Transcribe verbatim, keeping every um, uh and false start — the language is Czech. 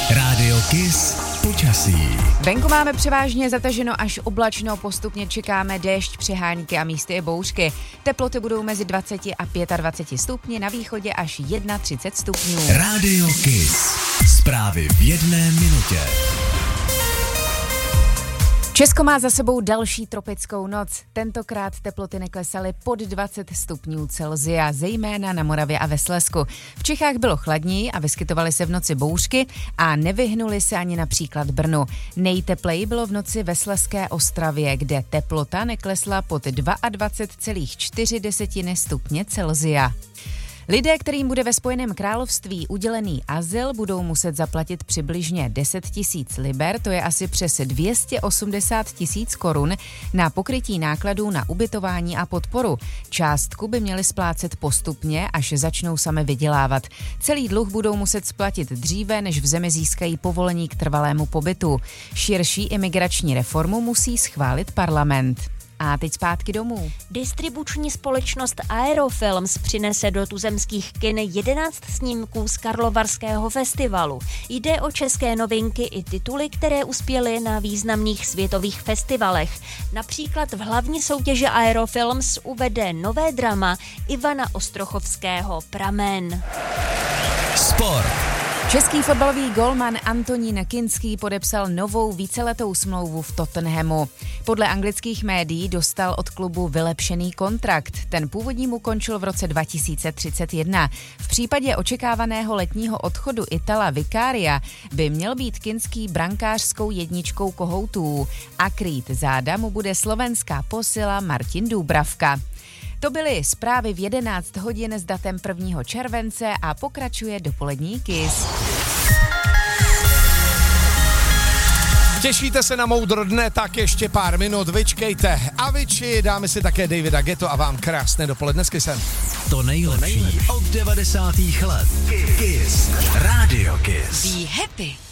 Rádio Kiss počasí. Venku máme převážně zataženo až oblačno, postupně čekáme déšť, přehánky a místy i bouřky. Teploty budou mezi dvacet a dvacet pět stupni, na východě až třicet jedna stupňů. Rádio Kiss. Zprávy v jedné minutě. Česko má za sebou další tropickou noc. Tentokrát teploty neklesaly pod dvacet stupňů Celsia, zejména na Moravě a ve Slezsku. V Čechách bylo chladněji a vyskytovaly se v noci bouřky a nevyhnuly se ani například Brnu. Nejtepleji bylo v noci ve Slezské Ostravě, kde teplota neklesla pod dvacet dva celá čtyři stupně Celsia. Lidé, kterým bude ve Spojeném království udělený azyl, budou muset zaplatit přibližně deset tisíc liber, to je asi přes dvě stě osmdesát tisíc korun, na pokrytí nákladů na ubytování a podporu. Částku by měli splácet postupně, až začnou sami vydělávat. Celý dluh budou muset splatit dříve, než v zemi získají povolení k trvalému pobytu. Širší imigrační reformu musí schválit parlament. A teď zpátky domů. Distribuční společnost Aerofilms přinese do tuzemských kin jedenáct snímků z Karlovarského festivalu. Jde o české novinky i tituly, které uspěly na významných světových festivalech. Například v hlavní soutěži Aerofilms uvede nové drama Ivana Ostrochovského Pramen. Sport. Český fotbalový golman Antonín Kinský podepsal novou víceletou smlouvu v Tottenhamu. Podle anglických médií dostal od klubu vylepšený kontrakt. Ten původní mu končil v roce dva tisíce třicet jedna. V případě očekávaného letního odchodu Itala Vicaria by měl být Kinský brankářskou jedničkou kohoutů a krýt záda mu bude slovenská posila Martin Dúbravka. To byly zprávy v jedenáct hodin s datem prvního července a pokračuje dopolední Kiss. Těšíte se na moudro dne, tak ještě pár minut, vyčkejte. Avicii, dáme si také Davida Ghetto a vám krásné dopoledne s Kissem. To nejlepší od devadesátých let. Kiss. Rádio Kiss. Be happy.